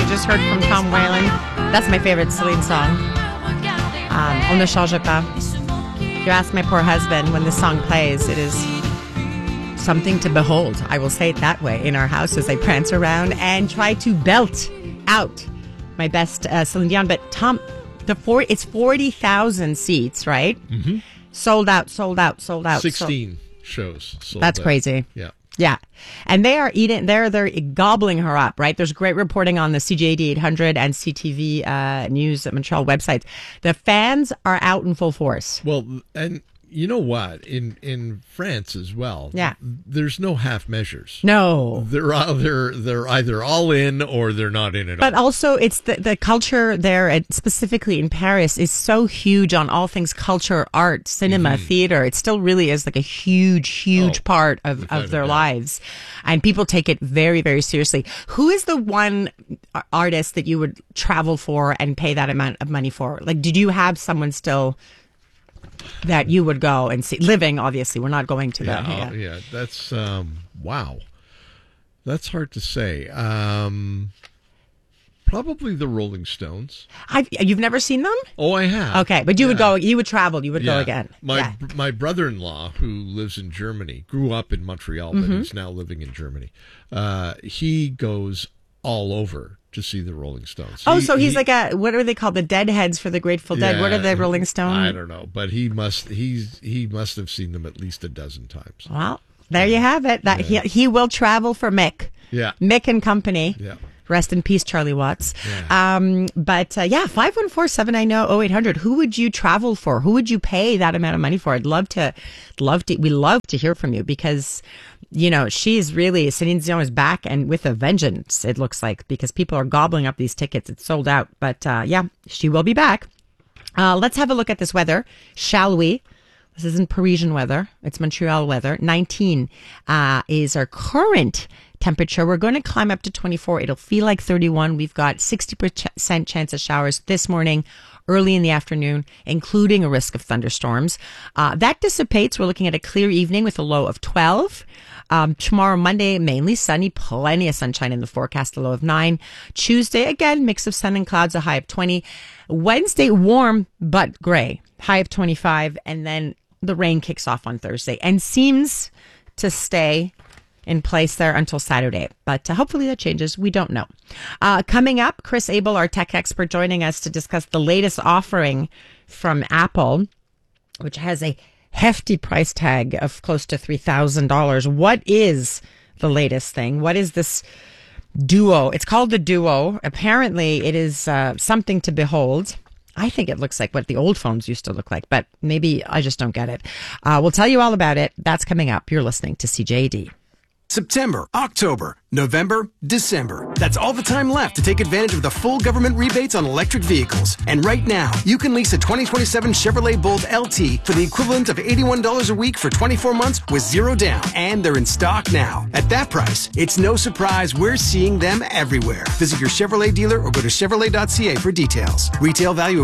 just heard from Tom Whalen. That's my favorite Celine song. On ne change pas. You ask my poor husband, when this song plays, it is something to behold. I will say it that way in our house as I prance around and try to belt out my best Celine Dion. But Tom, it's 40,000 seats, right? Mm-hmm. Sold out. 16 shows. That's out. Crazy. Yeah. Yeah. And they are they're gobbling her up, right? There's great reporting on the CJAD 800 and CTV News Montreal websites. The fans are out in full force. Well, and you know what? In France as well, yeah, there's no half measures. No. They're either all in or they're not in at all. But also it's the culture there, specifically in Paris, is so huge on all things culture, art, cinema, theater. It still really is like a huge part of their lives. And people take it very, very seriously. Who is the one artist that you would travel for and pay that amount of money for? Like, did you have someone still that you would go and see? Living, obviously. We're not going to that. Yeah, that's, wow. That's hard to say. Probably the Rolling Stones. You've never seen them? Oh, I have. Okay, but you would go, you would travel, you would go again. My brother-in-law, who lives in Germany, grew up in Montreal, but he's now living in Germany. He goes all over to see the Rolling Stones. So he's like what are they called? The Deadheads for the Grateful Dead. Yeah, what are the Rolling Stones? I don't know, but he must have seen them at least a dozen times. Well, there you have it. That he will travel for Mick. Yeah. Mick and company. Yeah. Rest in peace, Charlie Watts. Yeah. 514-790-0800. Who would you travel for? Who would you pay that amount of money for? We love to hear from you because, you know, Celine Dion is back and with a vengeance, it looks like, because people are gobbling up these tickets. It's sold out. But she will be back. Let's have a look at this weather, shall we? This isn't Parisian weather. It's Montreal weather. 19 is our current temperature. We're going to climb up to 24. It'll feel like 31. We've got 60% chance of showers this morning, early in the afternoon, including a risk of thunderstorms. That dissipates. We're looking at a clear evening with a low of 12. Tomorrow, Monday, mainly sunny, plenty of sunshine in the forecast, a low of 9. Tuesday, again, mix of sun and clouds, a high of 20. Wednesday, warm but gray, high of 25. And then the rain kicks off on Thursday and seems to stay in place there until Saturday. But hopefully that changes. We don't know. Coming up, Chris Abel, our tech expert, joining us to discuss the latest offering from Apple, which has a hefty price tag of close to $3,000. What is the latest thing? What is this Duo? It's called the Duo. Apparently it is something to behold. I think it looks like what the old phones used to look like, but maybe I just don't get it. We'll tell you all about it. That's coming up. You're listening to CJAD. September, October, November, December. That's all the time left to take advantage of the full government rebates on electric vehicles. And right now, you can lease a 2027 Chevrolet Bolt LT for the equivalent of $81 a week for 24 months with zero down. And they're in stock now. At that price, it's no surprise we're seeing them everywhere. Visit your Chevrolet dealer or go to Chevrolet.ca for details. Retail value of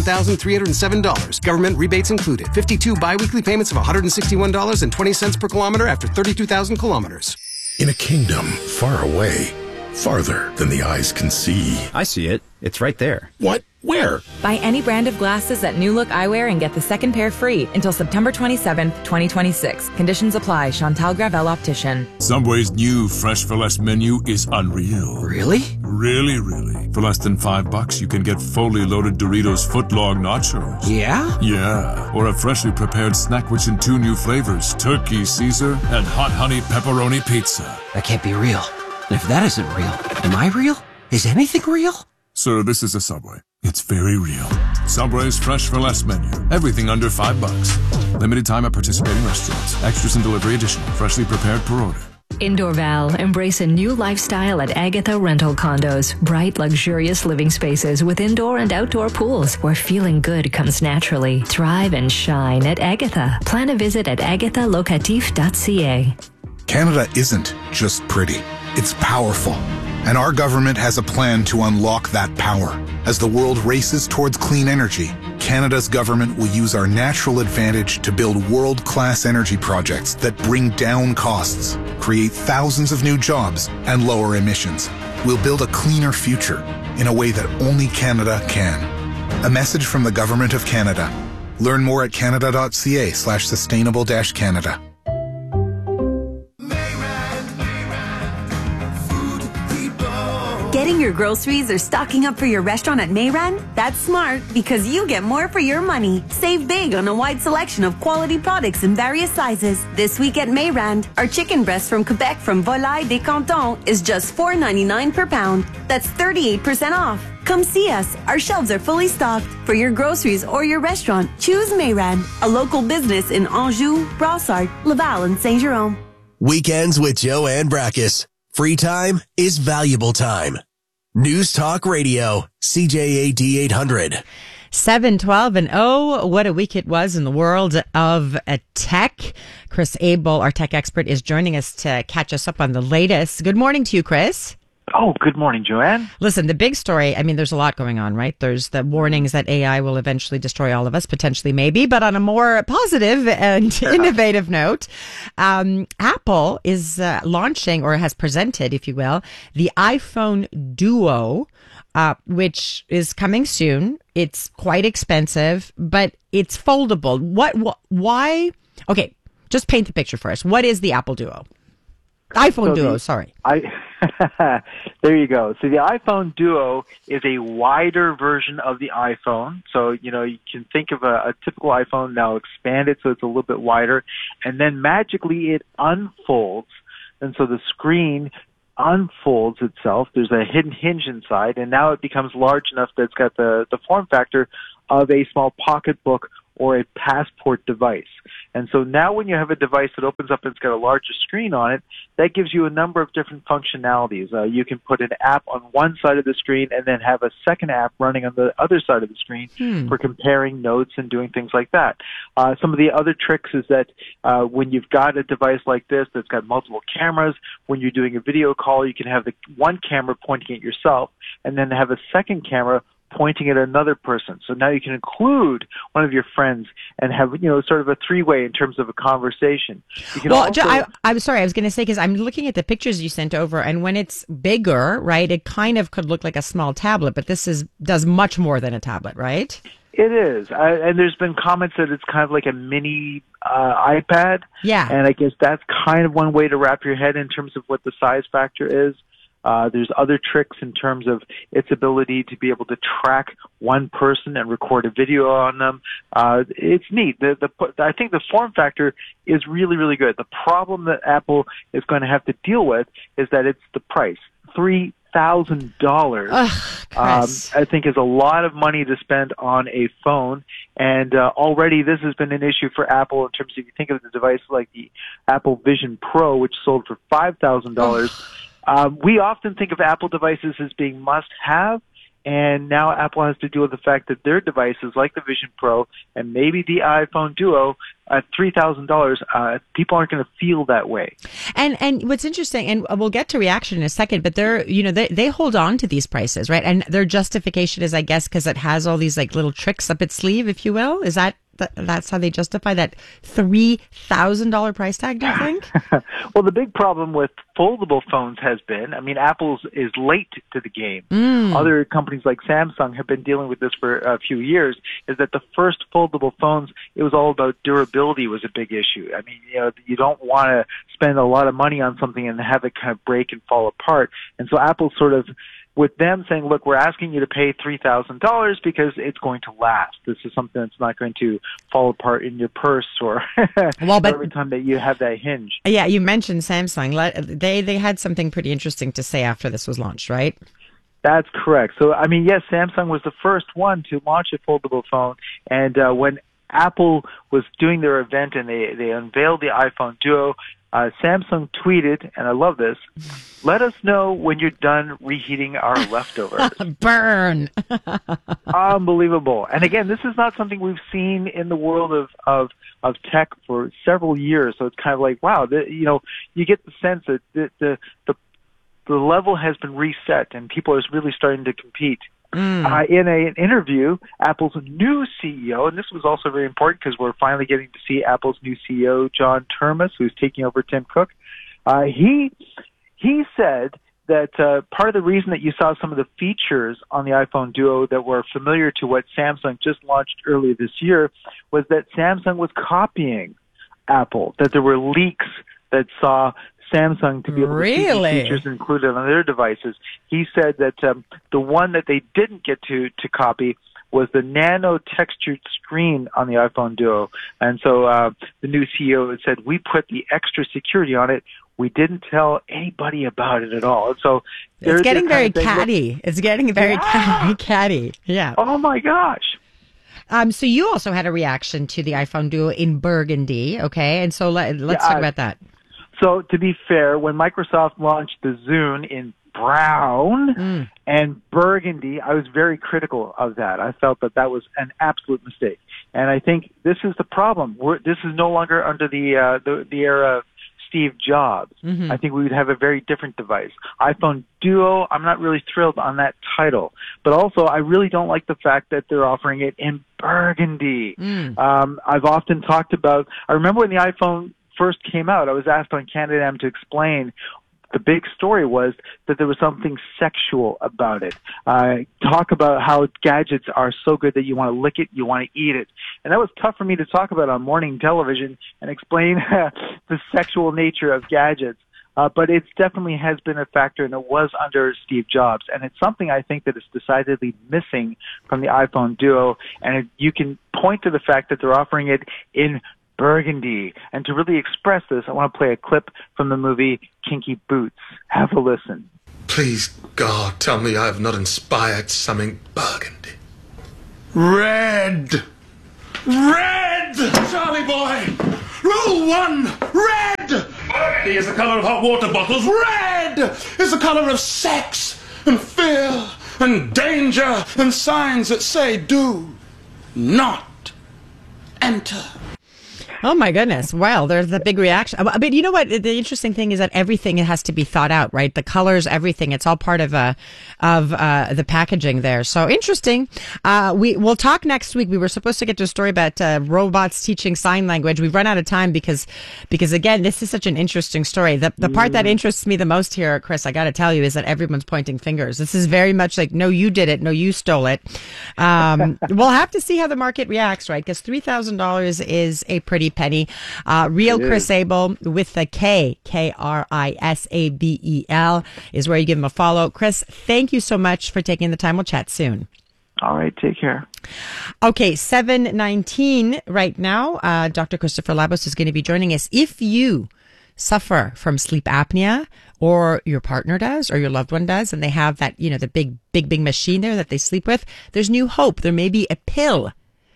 $41,307. Government rebates included. 52 biweekly payments of $161.20 per kilometer after 32,000 kilometers. In a kingdom far away, farther than the eyes can see. I see it. It's right there. What? Where? Buy any brand of glasses at New Look Eyewear and get the second pair free until September 27th, 2026. Conditions apply. Chantal Gravel Optician. Subway's new Fresh for Less menu is unreal. Really? Really, really. For less than $5, you can get fully loaded Doritos footlong nachos. Yeah? Yeah. Or a freshly prepared snack rich in 2 new flavors, Turkey Caesar and Hot Honey Pepperoni Pizza. That can't be real. And if that isn't real, am I real? Is anything real? Sir, this is a Subway. It's very real. Subway's Fresh for Less menu. Everything under $5. Limited time at participating restaurants. Extras and delivery additional. Freshly prepared per order. Indoor Val. Embrace a new lifestyle at Agatha Rental Condos. Bright, luxurious living spaces with indoor and outdoor pools where feeling good comes naturally. Thrive and shine at Agatha. Plan a visit at agathalocatif.ca. Canada isn't just pretty. It's powerful. And our government has a plan to unlock that power. As the world races towards clean energy, Canada's government will use our natural advantage to build world-class energy projects that bring down costs, create thousands of new jobs, and lower emissions. we'll build a cleaner future in a way that only Canada can. A message from the Government of Canada. Learn more at canada.ca/sustainable-Canada. Getting your groceries or stocking up for your restaurant at Mayran? That's smart because you get more for your money. Save big on a wide selection of quality products in various sizes. This week at Mayran, our chicken breast from Quebec from Volaille des Cantons is just $4.99 per pound. That's 38% off. Come see us. Our shelves are fully stocked. For your groceries or your restaurant, choose Mayran, a local business in Anjou, Brossard, Laval, and Saint-Jérôme. Weekends with Joanne Brakis. Free time is valuable time. News Talk Radio, CJAD 800. 7:12, and oh, what a week it was in the world of tech. Chris Abel, our tech expert, is joining us to catch us up on the latest. Good morning to you, Chris. Oh, good morning, Joanne. Listen, the big story, I mean, there's a lot going on, right? There's the warnings that AI will eventually destroy all of us, potentially maybe, but on a more positive and innovative note, Apple is launching, or has presented, if you will, the iPhone Duo, which is coming soon. It's quite expensive, but it's foldable. Why? Okay, just paint the picture for us. What is the Apple Duo? iPhone Duo, sorry. There you go. So the iPhone Duo is a wider version of the iPhone. So, you can think of a typical iPhone, now expand it so it's a little bit wider, and then magically it unfolds. And so the screen unfolds itself. There's a hidden hinge inside, and now it becomes large enough that it's got the form factor of a small pocketbook or a passport device. And so now when you have a device that opens up and it's got a larger screen on it, that gives you a number of different functionalities. You can put an app on one side of the screen and then have a second app running on the other side of the screen for comparing notes and doing things like that. Some of the other tricks is that when you've got a device like this that's got multiple cameras, when you're doing a video call, you can have the one camera pointing at yourself and then have a second camera pointing at another person. So now you can include one of your friends and have, sort of a three-way in terms of a conversation. You can I'm sorry, I was going to say, because I'm looking at the pictures you sent over, and when it's bigger, right, it kind of could look like a small tablet, but this does much more than a tablet, right? It is. And there's been comments that it's kind of like a mini iPad. Yeah. And I guess that's kind of one way to wrap your head in terms of what the size factor is. There's other tricks in terms of its ability to be able to track one person and record a video on them. It's neat. I think the form factor is really, really good. The problem that Apple is going to have to deal with is that it's the price. $3,000, I think, is a lot of money to spend on a phone. And already this has been an issue for Apple in terms of, if you think of the device like the Apple Vision Pro, which sold for $5,000. We often think of Apple devices as being must-have, and now Apple has to deal with the fact that their devices, like the Vision Pro and maybe the iPhone Duo, at $3,000, people aren't going to feel that way. And what's interesting, and we'll get to reaction in a second, but they hold on to these prices, right? And their justification is, I guess, because it has all these like little tricks up its sleeve, if you will. Is that's how they justify that $3,000 price tag, do you think? Well, the big problem with foldable phones has been, Apple's is late to the game. Other companies like Samsung have been dealing with this for a few years, is that the first foldable phones, it was all about durability was a big issue. You don't want to spend a lot of money on something and have it kind of break and fall apart. And so Apple sort of, with them saying, look, we're asking you to pay $3,000 because it's going to last. This is something that's not going to fall apart in your purse or every time that you have that hinge. Yeah, you mentioned Samsung. They had something pretty interesting to say after this was launched, right? That's correct. So, yes, Samsung was the first one to launch a foldable phone. And when Apple was doing their event and they unveiled the iPhone Duo, Samsung tweeted, and I love this, let us know when you're done reheating our leftovers. Burn. Unbelievable. And again, this is not something we've seen in the world of tech for several years. So it's kind of like, wow, you get the sense that the level has been reset and people are really starting to compete. In an interview, Apple's new CEO, and this was also very important because we're finally getting to see Apple's new CEO, John Termes, who's taking over Tim Cook. He said that part of the reason that you saw some of the features on the iPhone Duo that were familiar to what Samsung just launched earlier this year was that Samsung was copying Apple, that there were leaks that saw Samsung to be able to see these features included on their devices. He said that the one that they didn't get to copy was the nano textured screen on the iPhone Duo. And so the new CEO said, we put the extra security on it. We didn't tell anybody about it at all. And so it's getting very catty. It's getting very catty. Yeah. Oh my gosh. So you also had a reaction to the iPhone Duo in burgundy, okay? And so let's talk about that. So to be fair, when Microsoft launched the Zune in brown and burgundy, I was very critical of that. I felt that was an absolute mistake. And I think this is the problem. This is no longer under the era of Steve Jobs. I think we would have a very different device. iPhone Duo, I'm not really thrilled on that title. But also, I really don't like the fact that they're offering it in burgundy. I've often talked about, I remember when the iPhone first came out, I was asked on Canada M to explain the big story was that there was something sexual about it. Talk about how gadgets are so good that you want to lick it, you want to eat it. And that was tough for me to talk about on morning television and explain the sexual nature of gadgets. But it definitely has been a factor, and it was under Steve Jobs. And it's something I think that is decidedly missing from the iPhone Duo. And you can point to the fact that they're offering it in burgundy. And to really express this, I want to play a clip from the movie Kinky Boots. Have a listen. Please, God, tell me I have not inspired something burgundy. Red! Red! Charlie boy! Rule 1! Red! Burgundy is the color of hot water bottles. Red is the color of sex and fear and danger and signs that say do not enter. Oh my goodness. Well, there's the big reaction. But you know what? The interesting thing is that everything has to be thought out, right? The colors, everything. It's all part of the packaging there. So interesting. We'll talk next week. We were supposed to get to a story about robots teaching sign language. We've run out of time because again, this is such an interesting story. The part that interests me the most here, Chris, I got to tell you, is that everyone's pointing fingers. This is very much like, no, you did it. No, you stole it. We'll have to see how the market reacts, right? Because $3,000 is a pretty penny. Real Chris Abel with the Krisabel is where you give him a follow. Chris, thank you so much for taking the time. We'll chat soon. All right, take care. Okay, 7:19 right now. Dr. Christopher Labos is going to be joining us. If you suffer from sleep apnea, or your partner does, or your loved one does, and they have that, the big machine there that they sleep with, there's new hope. There may be a pill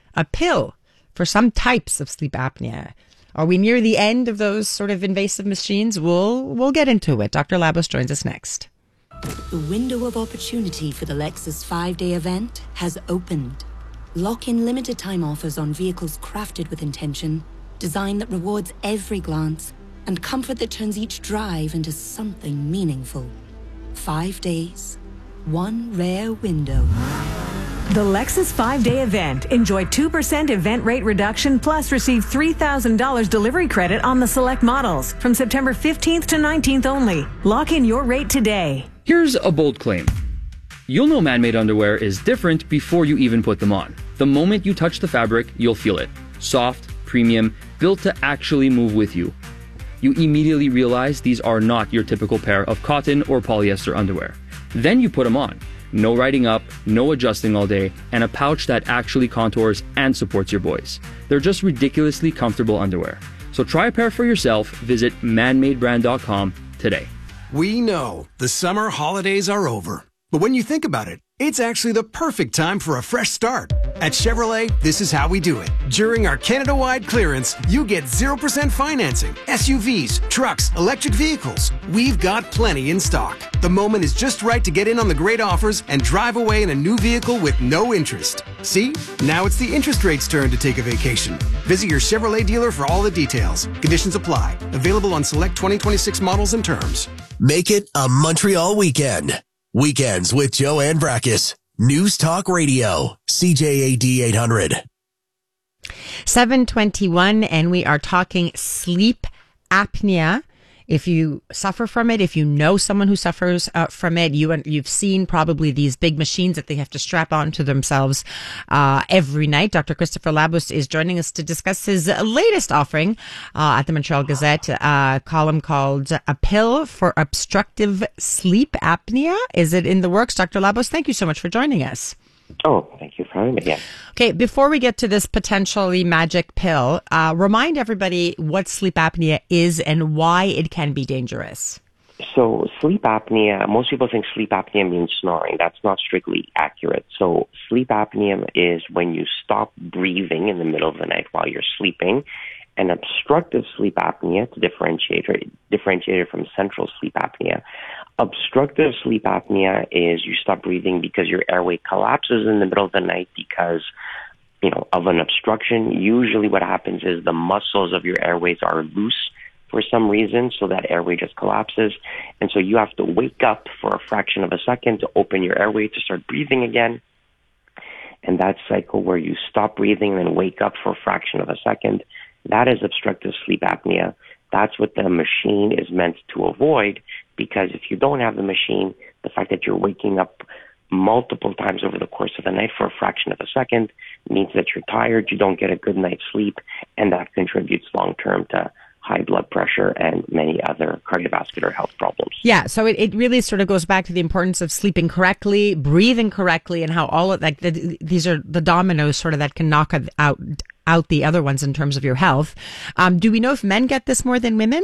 for some types of sleep apnea. Are we near the end of those sort of invasive machines? We'll get into it. Dr. Labos joins us next. The window of opportunity for the Lexus 5-day event has opened. Lock in limited time offers on vehicles crafted with intention, design that rewards every glance, and comfort that turns each drive into something meaningful. 5 days, one rare window. The Lexus 5-day event. Enjoy 2% event rate reduction plus receive $3,000 delivery credit on the select models from September 15th to 19th only. Lock in your rate today. Here's a bold claim. You'll know man-made underwear is different before you even put them on. The moment you touch the fabric, you'll feel it. Soft, premium, built to actually move with you. You immediately realize these are not your typical pair of cotton or polyester underwear. Then you put them on. No riding up, no adjusting all day, and a pouch that actually contours and supports your boys. They're just ridiculously comfortable underwear. So try a pair for yourself. Visit manmadebrand.com today. We know the summer holidays are over. But when you think about it, it's actually the perfect time for a fresh start. At Chevrolet, this is how we do it. During our Canada-wide clearance, you get 0% financing, SUVs, trucks, electric vehicles. We've got plenty in stock. The moment is just right to get in on the great offers and drive away in a new vehicle with no interest. See? Now it's the interest rate's turn to take a vacation. Visit your Chevrolet dealer for all the details. Conditions apply. Available on select 2026 models and terms. Make it a Montreal weekend. Weekends with Joanne Brackus. News Talk Radio, CJAD 800. 7:21, and we are talking sleep apnea if you suffer from it, if you know someone who suffers from it, you've seen probably these big machines that they have to strap onto themselves every night. Dr. Christopher Labus is joining us to discuss his latest offering at the Montreal Gazette, a column called A Pill for Obstructive Sleep Apnea. Is it in the works? Dr. Labus, thank you so much for joining us. Oh, thank you for having me again. Okay, before we get to this potentially magic pill, remind everybody what sleep apnea is and why it can be dangerous. So sleep apnea, most people think sleep apnea means snoring. That's not strictly accurate. So sleep apnea is when you stop breathing in the middle of the night while you're sleeping. And obstructive sleep apnea, to differentiate it from central sleep apnea. Obstructive sleep apnea is you stop breathing because your airway collapses in the middle of the night because, of an obstruction. Usually what happens is the muscles of your airways are loose for some reason, so that airway just collapses. And so you have to wake up for a fraction of a second to open your airway to start breathing again. And that cycle where you stop breathing and then wake up for a fraction of a second, that is obstructive sleep apnea. That's what the machine is meant to avoid, because if you don't have the machine, the fact that you're waking up multiple times over the course of the night for a fraction of a second means that you're tired, you don't get a good night's sleep, and that contributes long-term to high blood pressure and many other cardiovascular health problems. Yeah, so it really sort of goes back to the importance of sleeping correctly, breathing correctly, and how all of these are the dominoes sort of that can knock out the other ones in terms of your health. Do we know if men get this more than women?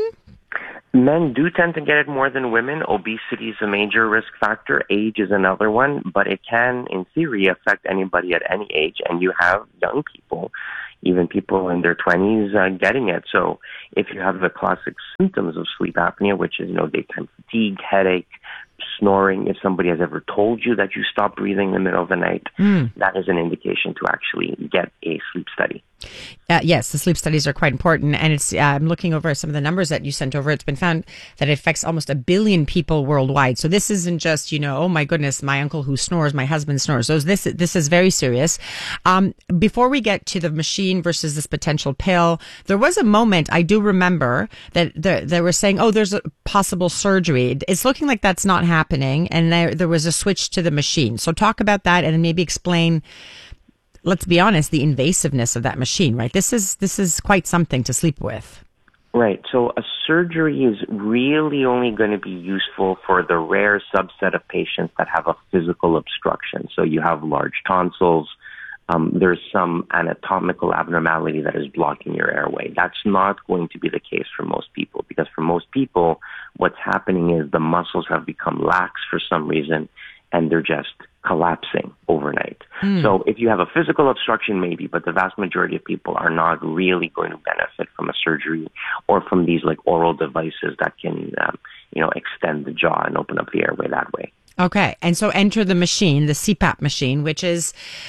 Men do tend to get it more than women. Obesity is a major risk factor. Age is another one, but it can, in theory, affect anybody at any age. And you have young people, even people in their 20s, getting it. So if you have the classic symptoms of sleep apnea, which is, daytime fatigue, headache, snoring, if somebody has ever told you that you stop breathing in the middle of the night, that is an indication to actually get a sleep study. Yes, the sleep studies are quite important. And it's I'm looking over some of the numbers that you sent over. It's been found that it affects almost 1 billion people worldwide. So this isn't just, oh my goodness, my uncle who snores, my husband snores. So this is very serious. Before we get to the machine versus this potential pill, there was a moment, I do remember, that they were saying, there's a possible surgery. It's looking like that's not happening. And there was a switch to the machine. So talk about that and maybe explain, let's be honest, the invasiveness of that machine, right? This is quite something to sleep with. Right. So a surgery is really only going to be useful for the rare subset of patients that have a physical obstruction. So you have large tonsils. There's some anatomical abnormality that is blocking your airway. That's not going to be the case for most people, because for most people, what's happening is the muscles have become lax for some reason, and they're just collapsing overnight. So if you have a physical obstruction, maybe, but the vast majority of people are not really going to benefit from a surgery or from these oral devices that can, extend the jaw and open up the airway that way. Okay. And so enter the machine, the CPAP machine, which is,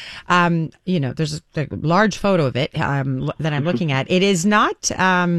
there's a large photo of it that I'm looking at. It is not,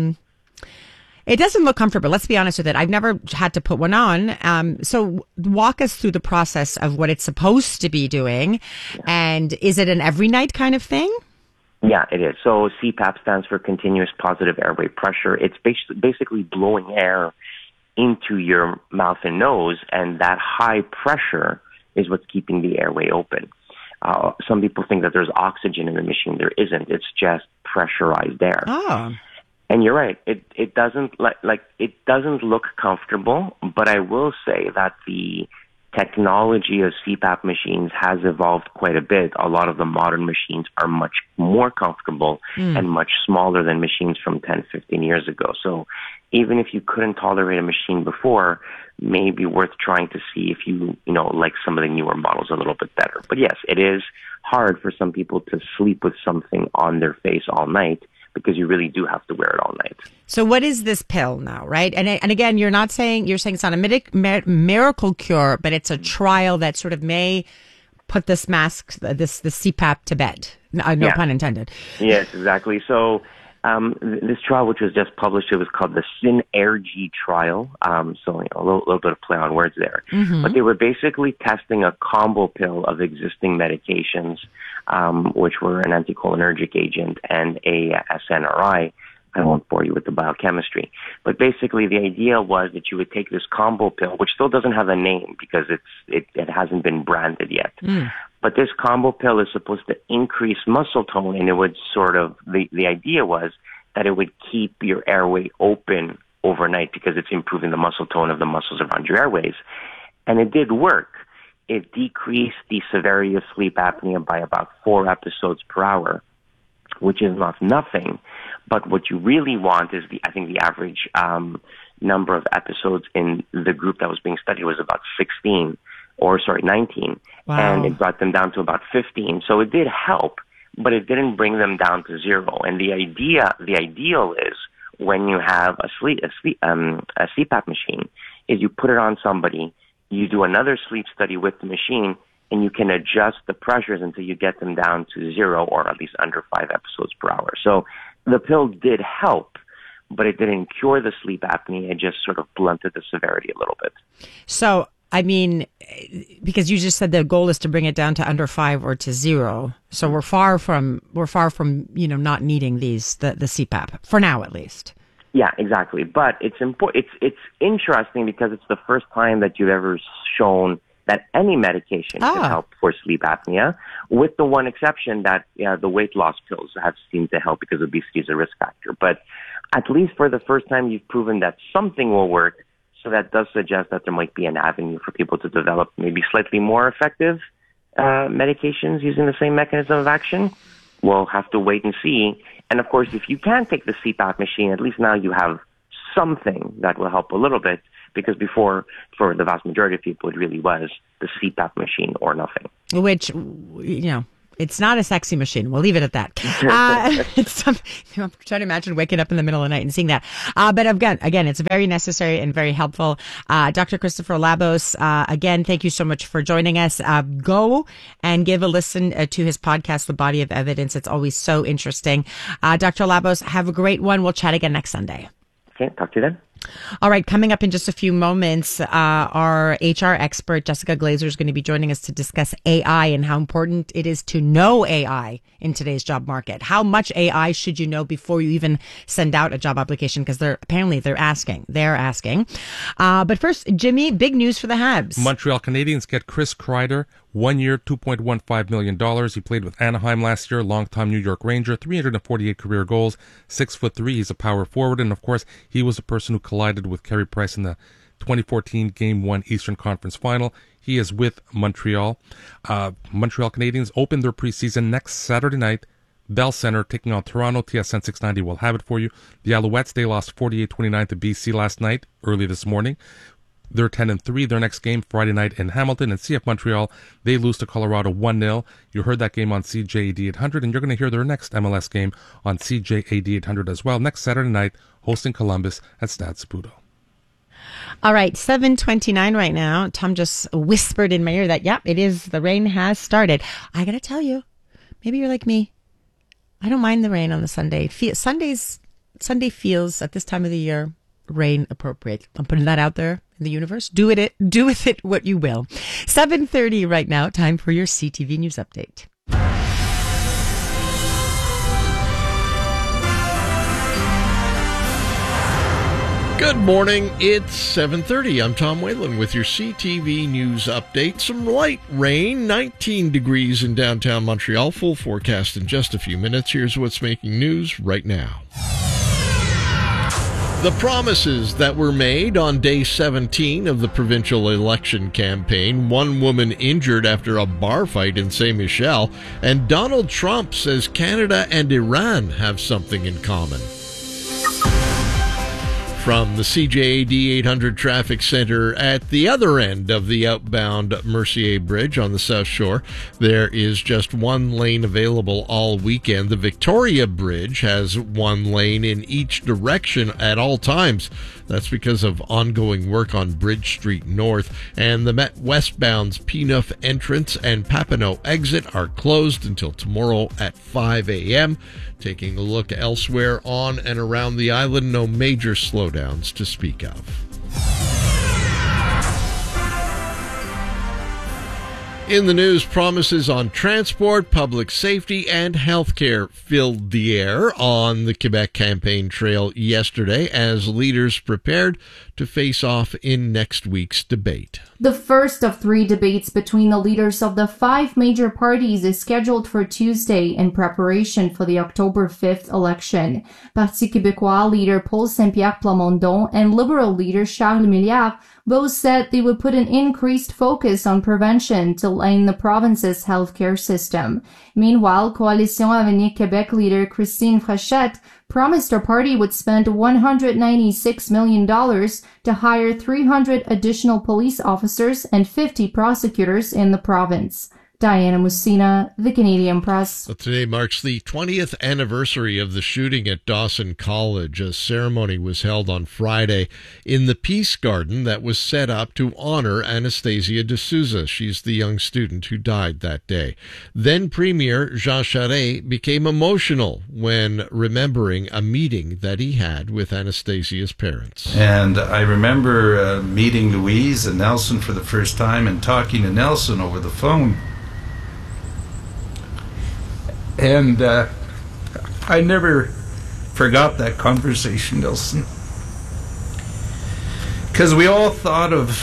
it doesn't look comfortable. Let's be honest with it. I've never had to put one on. So walk us through the process of what it's supposed to be doing. And is it an every night kind of thing? Yeah, it is. So CPAP stands for continuous positive airway pressure. It's basically blowing air into your mouth and nose, and that high pressure is what's keeping the airway open. Some people think that there's oxygen in the machine. There isn't. It's just pressurized air. Oh. And you're right. It doesn't it doesn't look comfortable, but I will say that the technology of CPAP machines has evolved quite a bit. A lot of the modern machines are much more comfortable and much smaller than machines from 10, 15 years ago. So even if you couldn't tolerate a machine before, maybe worth trying to see if you like some of the newer models a little bit better. But yes, it is hard for some people to sleep with something on their face all night, because you really do have to wear it all night. So what is this pill now, right? And again, you're saying it's not a miracle cure, but it's a trial that sort of may put this CPAP to bed. No pun intended. Yes, exactly. So this trial, which was just published, it was called the SYNERGY trial. So a little bit of play on words there. But they were basically testing a combo pill of existing medications, which were an anticholinergic agent and a SNRI, I won't bore you with the biochemistry. But basically, the idea was that you would take this combo pill, which still doesn't have a name because it hasn't been branded yet. But this combo pill is supposed to increase muscle tone, and it would the idea was that it would keep your airway open overnight because it's improving the muscle tone of the muscles around your airways. And it did work. It decreased the severity of sleep apnea by about 4 episodes per hour, which is not nothing. But what you really want is I think the average number of episodes in the group that was being studied was about 19. Wow. And it brought them down to about 15. So it did help, but it didn't bring them down to 0. And the ideal is when you have a CPAP machine, is you put it on somebody, you do another sleep study with the machine, and you can adjust the pressures until you get them down to 0 or at least under 5 episodes per hour. So the pill did help, but it didn't cure the sleep apnea. It just sort of blunted the severity a little bit. So, I mean, because you just said the goal is to bring it down to under 5 or to 0. So we're far from not needing the CPAP for now, at least. Yeah, exactly. But it's important. It's interesting because it's the first time that you've ever shown that any medication can help for sleep apnea, with the one exception that the weight loss pills have seemed to help because obesity is a risk factor. But at least for the first time, you've proven that something will work. So that does suggest that there might be an avenue for people to develop maybe slightly more effective medications using the same mechanism of action. We'll have to wait and see. And of course, if you can take the CPAP machine, at least now you have something that will help a little bit, because before, for the vast majority of people, it really was the CPAP machine or nothing. Which, it's not a sexy machine. We'll leave it at that. I'm trying to imagine waking up in the middle of the night and seeing that. But again, it's very necessary and very helpful. Dr. Christopher Labos, again, thank you so much for joining us. Go and give a listen to his podcast, The Body of Evidence. It's always so interesting. Dr. Labos, have a great one. We'll chat again next Sunday. Okay, talk to you then. All right, coming up in just a few moments, our HR expert, Jessica Glazer, is going to be joining us to discuss AI and how important it is to know AI in today's job market. How much AI should you know before you even send out a job application? Because they're asking. But first, Jimmy, big news for the Habs. Montreal Canadiens get Chris Kreider, 1 year, $2.15 million. He played with Anaheim last year, longtime New York Ranger, 348 career goals, 6'3". He's a power forward. And of course, he was the person who collided with Carey Price in the 2014 Game 1 Eastern Conference Final. He is with Montreal. Montreal Canadiens open their preseason next Saturday night. Bell Center taking on Toronto. TSN 690 will have it for you. The Alouettes, they lost 48-29 to BC last night, early this morning. They're 10-3. Their next game Friday night in Hamilton. And CF Montreal, they lose to Colorado 1-0. You heard that game on CJAD 800, and you're going to hear their next MLS game on CJAD 800 as well next Saturday night, hosting Columbus at Stade Saputo. All right, 7:29 right now. Tom just whispered in my ear that, it is. The rain has started. I got to tell you, maybe you're like me. I don't mind the rain on the Sunday. Sunday feels at this time of the year rain appropriate. I'm putting that out there in the universe. Do with it what you will. 7:30 right now. Time for your CTV News Update. Good morning. It's 7:30. I'm Tom Whalen with your CTV News Update. Some light rain, 19 degrees in downtown Montreal. Full forecast in just a few minutes. Here's what's making news right now. The promises that were made on day 17 of the provincial election campaign, one woman injured after a bar fight in Saint-Michel, and Donald Trump says Canada and Iran have something in common. From the CJAD 800 Traffic Center at the other end of the outbound Mercier Bridge on the South Shore, there is just one lane available all weekend. The Victoria Bridge has one lane in each direction at all times. That's because of ongoing work on Bridge Street North, and the Met westbound's Peanouf entrance and Papineau exit are closed until tomorrow at 5 a.m. Taking a look elsewhere on and around the island, no major slowdowns to speak of. In the news, promises on transport, public safety, and healthcare filled the air on the Quebec campaign trail yesterday as leaders prepared to face off in next week's debate. The first of 3 debates between the leaders of the 5 major parties is scheduled for Tuesday in preparation for the October 5th election. Parti Québécois leader Paul Saint-Pierre Plamondon and Liberal leader Charles Milliard both said they would put an increased focus on prevention to line the province's healthcare system. Meanwhile, Coalition Avenir Québec leader Christine Frechette promised her party would spend $196 million to hire 300 additional police officers and 50 prosecutors in the province. Diana Musina, The Canadian Press. Well, today marks the 20th anniversary of the shooting at Dawson College. A ceremony was held on Friday in the Peace Garden that was set up to honor Anastasia D'Souza. She's the young student who died that day. Then Premier Jean Charest became emotional when remembering a meeting that he had with Anastasia's parents. And I remember meeting Louise and Nelson for the first time and talking to Nelson over the phone. And I never forgot that conversation, Nelson. Because we all thought of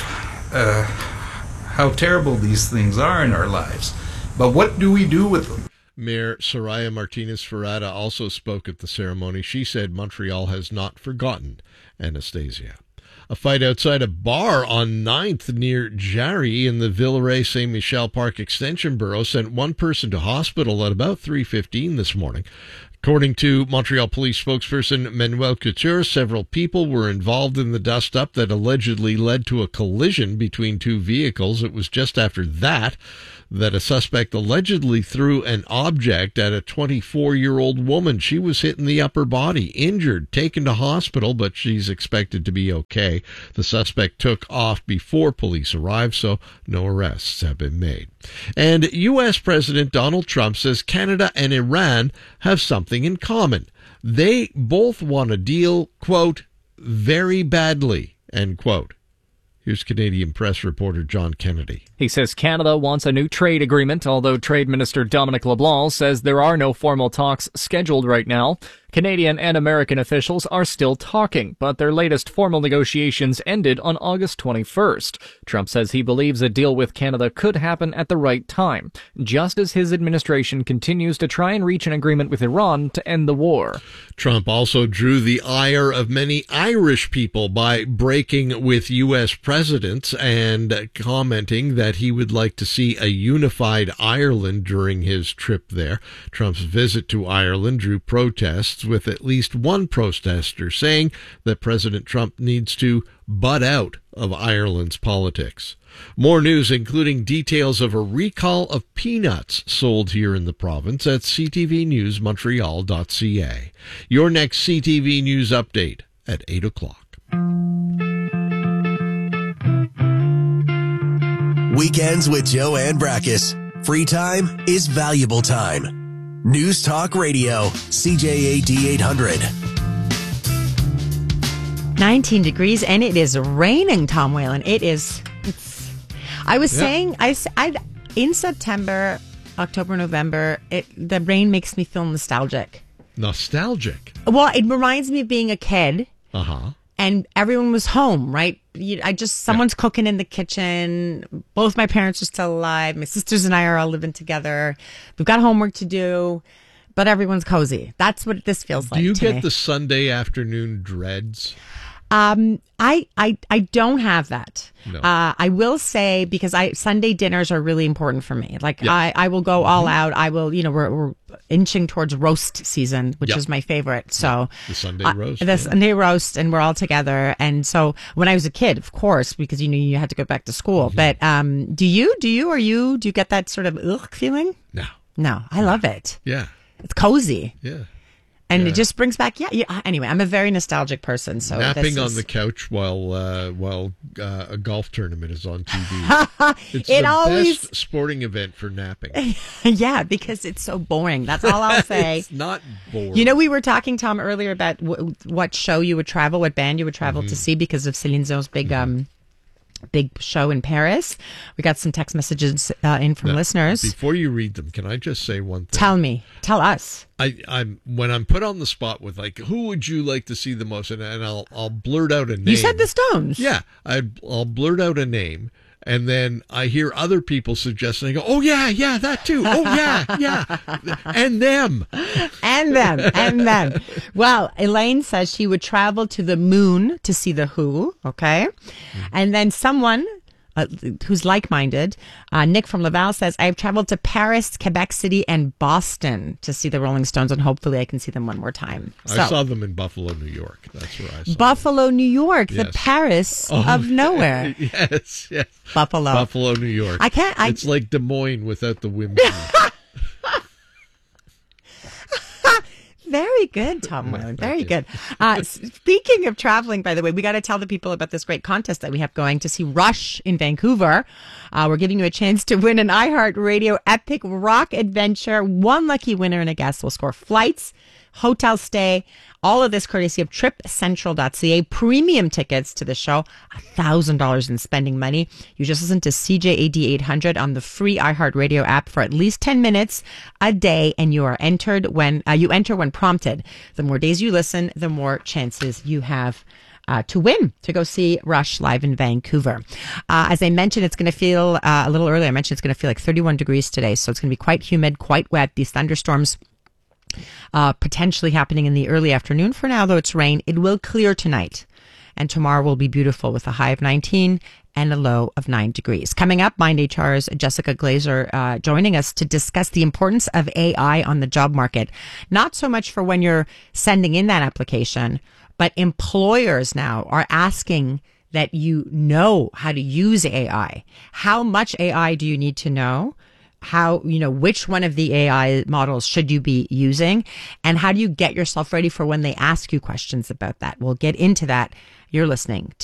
how terrible these things are in our lives. But what do we do with them? Mayor Soraya Martinez-Ferrada also spoke at the ceremony. She said Montreal has not forgotten Anastasia. A fight outside a bar on 9th near Jarry in the Villeray-Saint-Michel Park Extension Borough sent one person to hospital at about 3:15 this morning. According to Montreal Police spokesperson Manuel Couture, several people were involved in the dust-up that allegedly led to a collision between 2 vehicles. It was just after that a suspect allegedly threw an object at a 24-year-old woman. She was hit in the upper body, injured, taken to hospital, but she's expected to be okay. The suspect took off before police arrived, so no arrests have been made. And U.S. President Donald Trump says Canada and Iran have something in common. They both want a deal, quote, very badly, end quote. Here's Canadian Press reporter John Kennedy. He says Canada wants a new trade agreement, although Trade Minister Dominic LeBlanc says there are no formal talks scheduled right now. Canadian and American officials are still talking, but their latest formal negotiations ended on August 21st. Trump says he believes a deal with Canada could happen at the right time, just as his administration continues to try and reach an agreement with Iran to end the war. Trump also drew the ire of many Irish people by breaking with U.S. presidents and commenting that he would like to see a unified Ireland during his trip there. Trump's visit to Ireland drew protests, with at least one protester saying that President Trump needs to butt out of Ireland's politics. More news, including details of a recall of peanuts sold here in the province at ctvnewsmontreal.ca. Your next CTV News update at 8 o'clock. Weekends with Joanne Brackus. Free time is valuable time. News Talk Radio, CJAD 800. 19 degrees, and it is raining, Tom Whalen. I was saying, in September, October, November, the rain makes me feel nostalgic. Nostalgic? Well, it reminds me of being a kid. Uh-huh. And everyone was home, right? Someone's cooking in the kitchen. Both my parents are still alive. My sisters and I are all living together. We've got homework to do, but everyone's cozy. That's what this feels like. Do you to get me. the Sunday afternoon dreads? I don't have that. No. I will say, because Sunday dinners are really important for me. I will go all out. I will, we're inching towards roast season, which is my favorite. So the Sunday roast. The Sunday roast, and we're all together. And so when I was a kid, of course, because you had to go back to school. But do you get that sort of feeling? No, I love it. Yeah. It's cozy. Yeah. And it just brings back, anyway, I'm a very nostalgic person. So napping on the couch while a golf tournament is on TV. It's the best sporting event for napping. Yeah, because it's so boring. That's all I'll say. It's not boring. We were talking, Tom, earlier about what show you would travel, what band you would travel to see because of Celine Dion's big big show in Paris. We got some text messages in from listeners. Before you read them, can I just say one thing? Tell us. I'm when I'm put on the spot with like, who would you like to see the most, and I'll blurt out a name. You said the Stones. Yeah, I'll blurt out a name. And then I hear other people suggesting, I go, oh, yeah, that too. Oh, yeah. And them. And them. Well, Elaine says she would travel to the moon to see the Who, okay? And then someone who's like-minded, Nick from Laval says, I've traveled to Paris, Quebec City, and Boston to see the Rolling Stones, and hopefully I can see them one more time. I saw them in Buffalo, New York. That's where I saw Buffalo, New York, Yes. the Paris of nowhere. Yes. Buffalo, New York. It's like Des Moines without the wind. Very good, Tom Whalen. Very good. Speaking of traveling, by the way, we got to tell the people about this great contest that we have going to see Rush in Vancouver. We're giving you a chance to win an iHeartRadio Epic Rock Adventure. One lucky winner and a guest will score flights, hotel stay, all of this courtesy of tripcentral.ca, premium tickets to the show, $1,000 in spending money. You just listen to CJAD 800 on the free iHeartRadio app for at least 10 minutes a day, and you are entered when you enter when prompted. The more days you listen, the more chances you have to win, to go see Rush live in Vancouver. As I mentioned, it's going to feel, a little earlier, I mentioned it's going to feel like 31 degrees today, so it's going to be quite humid, quite wet. These thunderstorms potentially happening in the early afternoon. For now, though, it's rain. It will clear tonight, and tomorrow will be beautiful with a high of 19 and a low of 9 degrees. Coming up, Mind HR's Jessica Glazer joining us to discuss the importance of AI on the job market. Not so much for when you're sending in that application, but employers now are asking that you know how to use AI. How much AI do you need to know? How, which one of the AI models should you be using? And how do you get yourself ready for when they ask you questions about that? We'll get into that. You're listening to